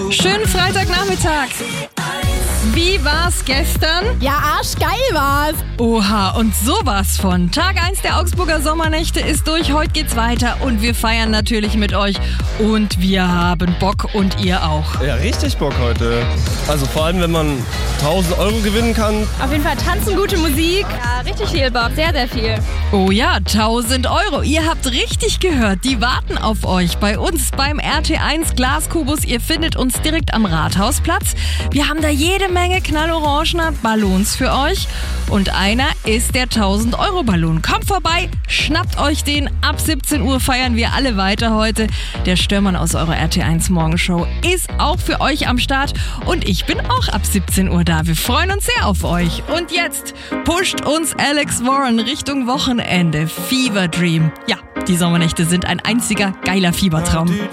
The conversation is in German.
Schönen Freitagnachmittag. Wie war's gestern? Ja, arschgeil war's. Oha, und sowas von. Tag 1 der Augsburger Sommernächte ist durch. Heute geht's weiter und wir feiern natürlich mit euch. Und wir haben Bock und ihr auch. Ja, richtig Bock heute. Also vor allem, wenn man 1.000 Euro gewinnen kann. Auf jeden Fall tanzen, gute Musik. Ja, richtig viel Bock, sehr, sehr viel. Oh ja, 1.000 Euro. Ihr habt richtig gehört. Die warten auf euch bei uns beim RT1 Glaskubus. Ihr findet uns direkt am Rathausplatz. Wir haben da jede Menge knallorangener Ballons für euch. Und einer ist der 1.000 Euro Ballon. Kommt vorbei, schnappt euch den. Ab 17 Uhr feiern wir alle weiter heute. Der Störmann aus eurer RT1 Morgenshow ist auch für euch am Start. Und ich bin auch ab 17 Uhr da. Wir freuen uns sehr auf euch. Und jetzt pusht uns Alex Warren Richtung Wochenende. Fever Dream. Ja, die Sommernächte sind ein einziger geiler Fiebertraum.